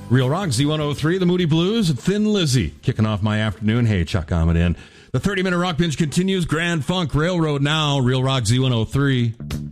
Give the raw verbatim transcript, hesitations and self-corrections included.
Real Rock Z one oh three, the Moody Blues, Thin Lizzy, kicking off my afternoon. Hey, Chuck Ahmed in. The thirty-minute rock binge continues. Grand Funk Railroad now. Real Rock Z one oh three.